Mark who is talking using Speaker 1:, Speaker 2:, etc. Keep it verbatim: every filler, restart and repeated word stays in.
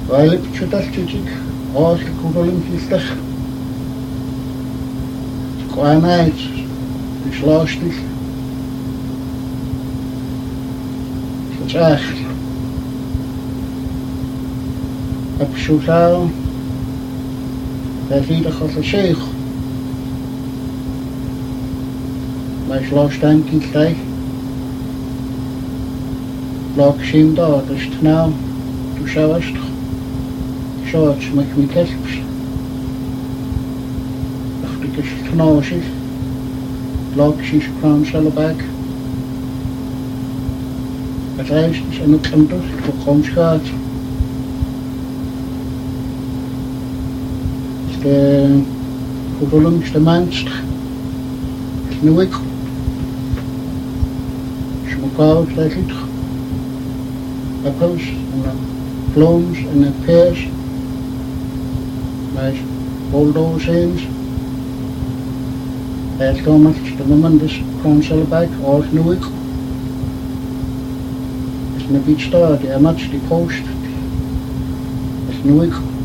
Speaker 1: Weil ich schon das Chichik, aus der Kugeln fließt. Quanait, ich schloss dich. Ich sag, hab schon schau, der wieder aus der Scheich. Mein schloss dann geht gleich. Lag ich ihm da, das ist genau, du schaust. Schaut, schmeckt mich selbst. Das ist knauschig. Lag ich in Schalleberg. Das heißt, es ist eine Kante, wo kommst du gerade. Das ist der verwundlichste Mensch. Das ist nur ich. Ich muss auch gleich nicht. Appels en plums en pears. Maar bulldozers. Het komt de moment dus Schalleberg all nu ik. Het is een beetje daar, die match die post. Het is nu ik.